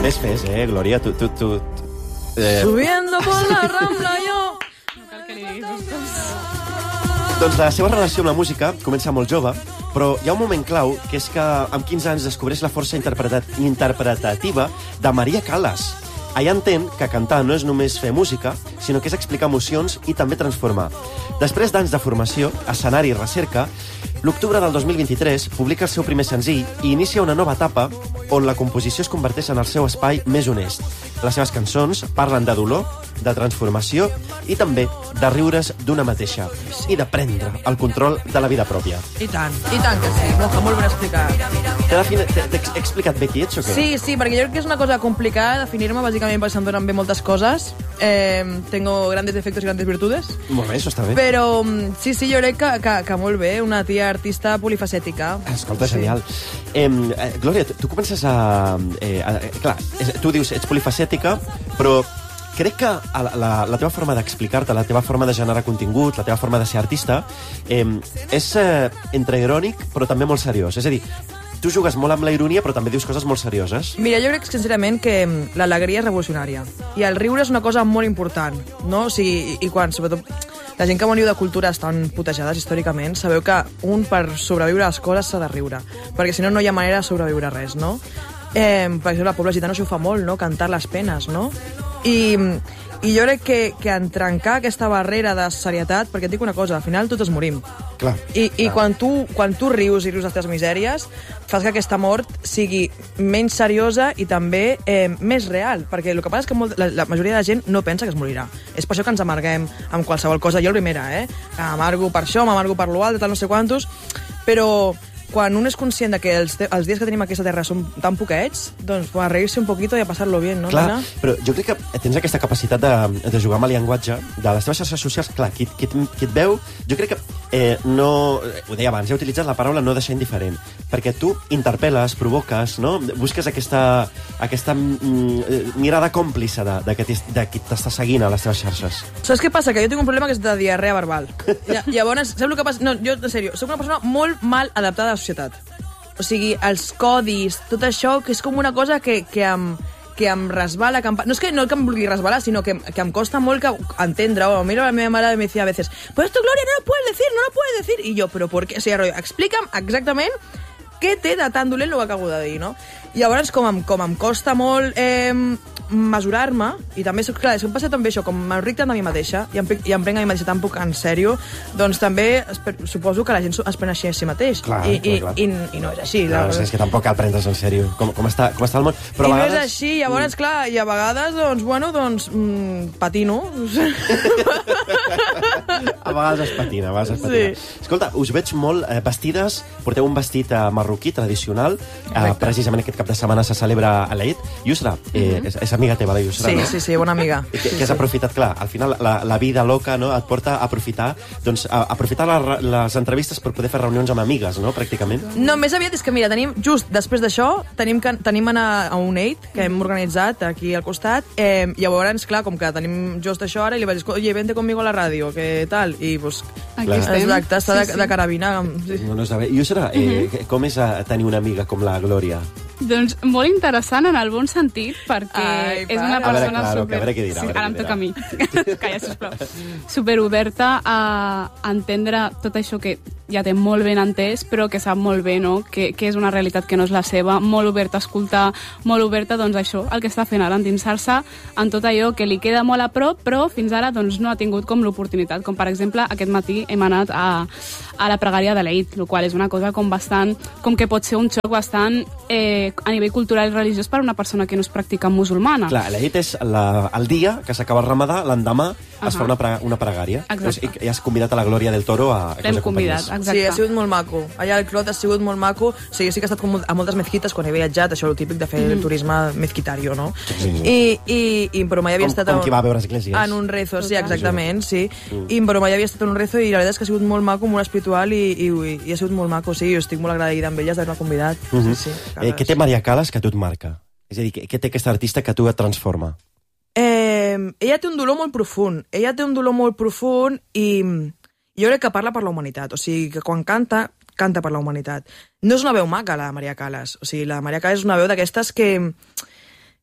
Fes, Glòria, tu... Subiendo por la Rambla, jo... No cal que li diguis coses. Doncs la seva relació amb la música comença molt jove, però hi ha un moment clau, que és que amb 15 anys descobreix la força interpretativa de Maria Callas. Allà entén que cantar no és només fer música, sinó que és explicar emocions i també transformar. Després d'anys de formació, escenari i recerca, l'octubre del 2023 publica el seu primer senzill i inicia una nova etapa on la composició es converteix en el seu espai més honest. Les seves cançons parlen de dolor, de transformació i també de riure's d'una mateixa i de prendre el control de la vida pròpia. I tant que sí, molt ben explicat. T'he explicat bé qui ets o què? Sí, perquè jo crec que és una cosa complicada definir-me, bàsicament perquè se'm donen bé moltes coses. Tengo grandes defectos y grandes virtudes. Molt bé, això està bé. Però sí, jo crec que molt bé, una tia artista polifacètica. Escolta, genial. Glòria, tu comences a... Clar, tu dius, ets polifacètica, però crec que la teva forma d'explicar-te, la teva forma de generar contingut, la teva forma de ser artista, és entre irònic, però també molt seriós. És a dir, tu jugues molt amb la ironia, però també dius coses molt serioses. Mira, jo crec sincerament que l'alegria és revolucionària. I el riure és una cosa molt important, no? O sigui, i quan, sobretot, la gent que veniu de cultures tan putejades històricament, sabeu que un, per sobreviure a les coses, s'ha de riure. Perquè si no, no hi ha manera de sobreviure a res, no? Per exemple, el poble gitano això ho fa molt, no? Cantar les penes, no? I jo crec que en trencar aquesta barrera de serietat, perquè et dic una cosa, al final tots morim. Clar. I quan tu rius i rius les teves misèries, fas que aquesta mort sigui menys seriosa i també més real, perquè el que passa és que la majoria de gent no pensa que es morirà. És per això que ens amarguem amb qualsevol cosa. Jo la primera, m'amargo per això, m'amargo per l'altre, tal no sé quantos, però quan un és conscient de que els dies que tenim a aquesta terra són tan poquets, doncs a reírse un poquito i a passar-lo bien, no? Clar, nena? però jo crec que tens aquesta capacitat de jugar amb el llenguatge de les teves xarxes socials. Clar, qui et veu, jo crec que no... Ho deia abans, he utilitzat la paraula no deixar indiferent, perquè tu interpel·les, provoques, no? Busques aquesta mirada còmplice de qui t'està seguint a les teves xarxes. Saps què passa? Que jo tinc un problema que és de diarrea verbal. Llavors, saps el que passa? No, jo, en sèrio, soc una persona molt mal adaptada a la societat. O sigui, els codis, tot això, que és com una cosa que em resbala. No és que no que em vulgui resbalar, sinó que em costa molt entendre. Mira, la meva mare me decía a veces, pues esto, Gloria, no lo puedes decir. I jo, però per què? O sigui, explica'm exactament què té de tan dolent el que acabo de dir, no? I llavors, com em costa molt mesurar-me, i també, clar, em passa també això, com m'enric tant a mi mateixa, i em prenc a mi mateixa tan poc en sèrio, doncs també suposo que la gent es pren així a si mateix. Clar. I no és així. No, és que tampoc cal prendre's en sèrio. Com està el món? Però I a vegades... no és així, llavors, clar, i a vegades, doncs, patino. A vegades es patina. Sí. Escolta, us veig molt vestides, porteu un vestit marroquí tradicional, precisament aquest cap de setmana se celebra a l'Eid. Yusra, és amiga teva, la Yusra, no? Sí, bona amiga. Que has aprofitat, clar, al final la vida loca, no, et porta a aprofitar, doncs, aprofitar les entrevistes per poder fer reunions amb amigues, no, pràcticament? No, més aviat és que, mira, just després d'això, tenim anar a un Eid que hem organitzat aquí al costat, llavors, clar, com que tenim just això ara, i li vaig dir, oye, vente conmigo a la ràdio, què tal? I, pues, aquí estem. Exacte, està de carabina. Sí. No, està bé. Yusra, com és tenir una amiga com la Glòria? Doncs molt interessant en el bon sentit, perquè és una persona a veure què dirà. Sí, ara em toca a mi. Calla, sisplau. Superoberta a entendre tot això que ja té molt ben entès, però que sap molt bé, no?, que és una realitat que no és la seva, molt oberta a escoltar, molt oberta, doncs això, el que està fent ara, endinsar-se en tot allò que li queda molt a prop, però fins ara doncs, no ha tingut com l'oportunitat, com per exemple aquest matí hem anat a la pregària de l'Eid, el qual és una cosa com bastant, com que pot ser un xoc bastant a nivell cultural i religiós per a una persona que no és practicant musulmana. Clar, l'Eid és el dia que s'acaba el Ramadà, l'endemà es fa una pregària. Exacte. I has convidat a la Glòria del Toro a que us convidat, acompanyés. Sí, ha sigut molt maco. Allà al Clot ha sigut molt maco. Sí, jo sí que he estat a moltes mezquites quan he viatjat, això és el típic de fer el turisme mezquitario, no? Però mai havia estat... Com qui va a veure esglésies. En un rezo, sí, exactament, sí. Però mai havia estat en un rezo i la veritat és que ha sigut molt maco, molt espiritual i ha sigut molt maco, sí. Jo estic molt agraïda amb elles d'haver-me convidat. Què té Maria Callas que a tu et marca? És a dir, què té aquesta artista que a tu et transforma? Ella té un dolor molt profund. I jo crec que parla per la humanitat. O sigui, que quan canta per la humanitat. No és una veu maca, la Maria Callas. O sigui, la Maria Callas és una veu d'aquestes que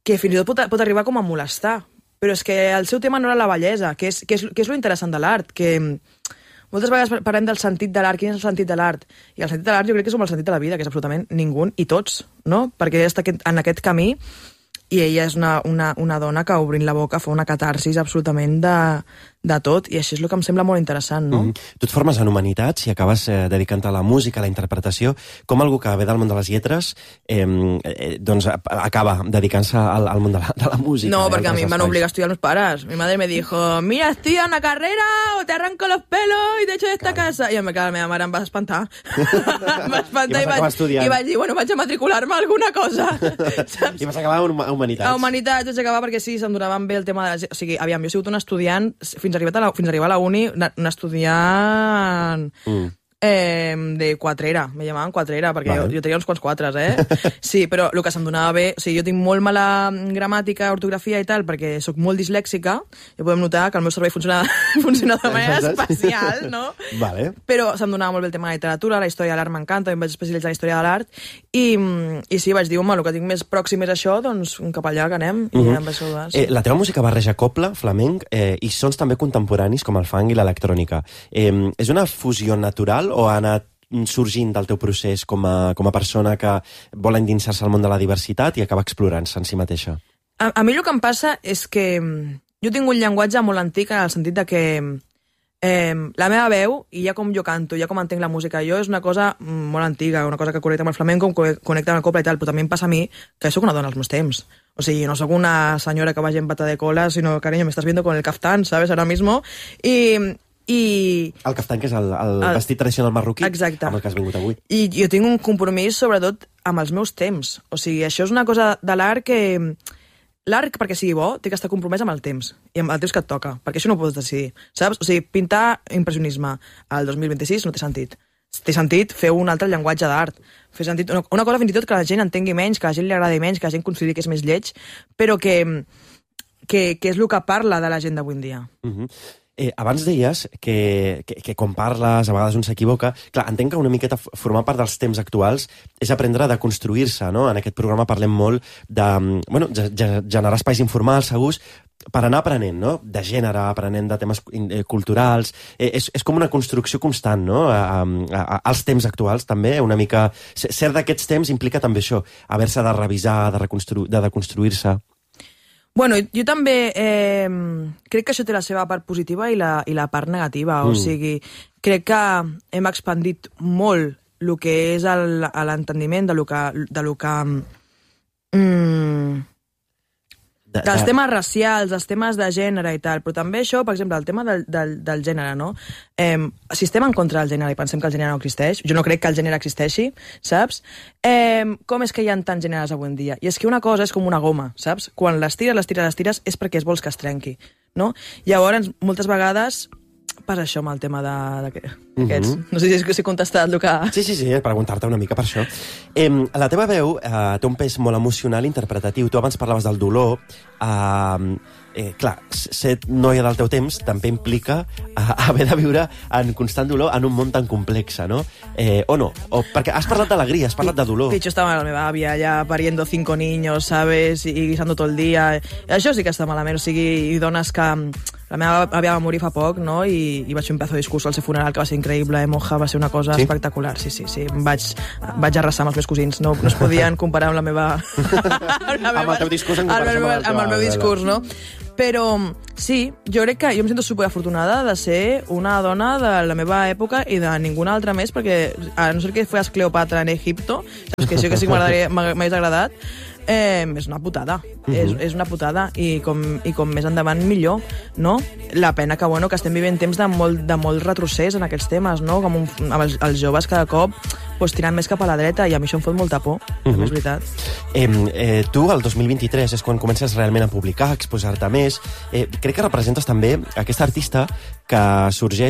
que fins i tot pot arribar com a molestar. Però és que el seu tema no era la bellesa, que és lo interessant de l'art, que moltes vegades parlem del sentit de l'art, quin és el sentit de l'art? I el sentit de l'art jo crec que és com el sentit de la vida, que és absolutament ningú i tots, no? Perquè ella està en aquest camí i ella és una dona que obrint la boca fa una catarsis absolutament de tot, i això és el que em sembla molt interessant, no? Tu et formes en Humanitats i acabes dedicant-te a la música, a la interpretació. Com algú que ve del món de les lletres doncs acaba dedicant-se al món de la música? No, perquè a mi em van obligar a estudiar els meus pares. Mi madre me dijo, mira, estudia una carrera o te arranco los pelos y te echo de esta casa. I la meva mare em va espantar. Em va espantar i vaig dir, bueno, vaig a matricular-me a alguna cosa. Saps? I vas acabar a Humanitats. A Humanitats vaig acabar perquè sí, se'm donaven bé el tema de... O sigui, aviam, jo he sigut un estudiant fins a arribar a la uni, un estudiant de quatrera, me llamaven quatrera, perquè jo tenia uns quants quatres, Sí, però el que se'm donava bé... O sigui, jo tinc molt mala gramàtica, ortografia i tal, perquè sóc molt dislèxica, i podem notar que el meu cervell funciona de manera especial, no? Vale. Però se'm donava molt bé el tema de la literatura, la història de l'art m'encanta, em vaig especialitzar en la història de l'art, i sí, vaig dir, home, el que tinc més pròxim és això, doncs cap allà que anem, i em vaig saludar. Sí. La teva música barreja copla, flamenc, i sons també contemporanis com el funk i l'electrònica. És una fusió natural o ha anat sorgint del teu procés com a persona que vol endinsar-se al món de la diversitat i acaba explorant-se en si mateixa? A mi el que em passa és que jo tinc un llenguatge molt antic en el sentit de que la meva veu, i ja com jo canto, ja com entenc la música jo, és una cosa molt antiga, una cosa que connecta amb el flamenco, connecta amb el copla i tal, però també em passa a mi que sóc una dona als meus temps. O sigui, no sóc una senyora que vagi en bata de cola, sino, cariño, me estás viendo con el caftán, ¿sabes? Ahora mismo. El caftán, que és el vestit tradicional marroquí. Exacte. Amb el que has vingut avui. I jo tinc un compromís, sobretot, amb els meus temps. O sigui, això és una cosa de l'art que... L'art, perquè sigui bo, té que estar compromès amb el temps, i amb el temps que et toca, perquè això no ho pots decidir, saps? O sigui, pintar impressionisme al 2026 no té sentit. Té sentit fer un altre llenguatge d'art. Fer sentit una cosa fins i tot que la gent entengui menys, que a la gent li agradi menys, que la gent consideri que és més lleig, però que és el que parla de la gent d'avui en dia. Abans deies que quan parles a vegades un s'equivoca. Clar, entenc que una miqueta formar part dels temps actuals és aprendre a deconstruir-se, no? En aquest programa parlem molt de generar espais informals, segurs, per anar aprenent, no? De gènere, aprenent de temes culturals. És com una construcció constant, no? Als temps actuals, també, una mica... Ser d'aquests temps implica també això, haver-se de revisar, de deconstruir-se. Bueno, jo també crec que això té la seva part positiva i la part negativa. O sigui, crec que hem expandit molt el que és l'entendiment dels temes racials, dels temes de gènere i tal, però també això, per exemple, el tema del gènere, no? Si estem en contra del gènere i pensem que el gènere no existeix, jo no crec que el gènere existeixi, saps? Com és que hi ha tants gèneres avui en dia? I és que una cosa és com una goma, saps? Quan les tires és perquè vols que es trenqui, no? Llavors, moltes vegades passa això amb el tema d'aquests. No sé si he contestat el que... Sí, preguntar-te una mica per això. La teva veu té un pes molt emocional, interpretatiu. Tu abans parlaves del dolor. Clar, ser noia del teu temps també implica haver de viure en constant dolor en un món tan complex, no? O no? Perquè has parlat d'alegria, has parlat de dolor. Picho, estava la meva àvia allà pariendo 5 niños, ¿sabes? I guisando tot el dia. Això sí que està malament. O sigui, i dones que... La meva àvia va morir fa poc, no? I vaig fer un pedazo de discurs al seu funeral, que va ser increïble, monja, va ser una cosa espectacular. Sí. Vaig arrasar amb els meus cosins. No es podien comparar amb la meva... amb el teu discurs en comparació amb el meu discurs, no? Però sí, jo crec que jo em sento superafortunada de ser una dona de la meva època i de ninguna altra més, perquè a no ser que fos Cleopatra en Egipto, saps que això que sí que m'hagués agradat, és una putada. És una putada, i com més endavant millor, no? La pena que, bueno, que estem vivint temps de molt retrocés en aquests temes, no? Com els joves cada cop tirant més cap a la dreta, i a mi això em fot molta por, és veritat. Tu, el 2023, és quan comences realment a publicar, a exposar-te més. Crec que representes també aquesta artista que sorgeix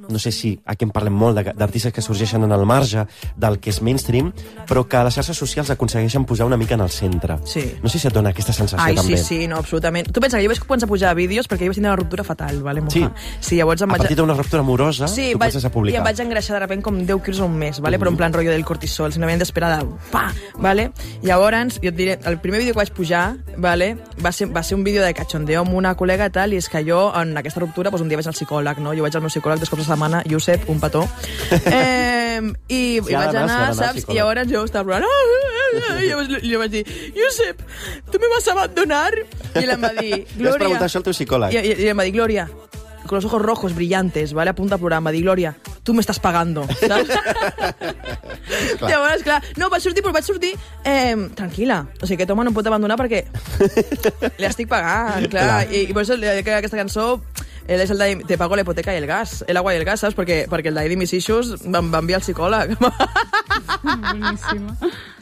no sé si aquí en parlem molt, d'artistes que sorgeixen en el marge del que és mainstream, però que les xarxes socials aconsegueixen posar una mica en el centre. Sí. No sé si et dona aquesta sensació també. Sí, no, absolutament. Tu pensa que jo vaig començar a pujar vídeos perquè jo vaig tenir una ruptura fatal, vale, moja? Sí, llavors a partir d'una ruptura amorosa, tu comences a publicar. I em vaig engreixar de repente com 10 quilos un mes, vale? Però en plan rotllo del cortisol, simplement d'esperada, vale? Llavors, jo et diré, el primer vídeo que vaig pujar, vale, va ser un vídeo de cachondeo amb una col·lega i tal, i és que jo, en aquesta ruptura, un dia vaig al psicòleg, no? Jo vaig al meu psicòleg 2 cops a la setmana, Josep, un petó, i vaig anar, saps? I llavors jo estava plorant, i jo vaig dir, Josep, tu me vas a abandonar? I ell em va dir, Glòria... Vas preguntar això al teu psicòleg. I em va dir, Glòria, con los ojos rojos, brillantes, ¿vale? A punta al programa. Di, Glòria, tu m'estàs pagando, saps? Llavors, clar, no, vaig sortir tranquil·la. O sigui, aquest home no em pot abandonar perquè li estic pagant, clar. I per això aquesta cançó és el de Te pago la hipoteca i el gas, el agua i el gas, saps? Perquè el d'Idi Mis Issues va enviar al psicòleg. Boníssima.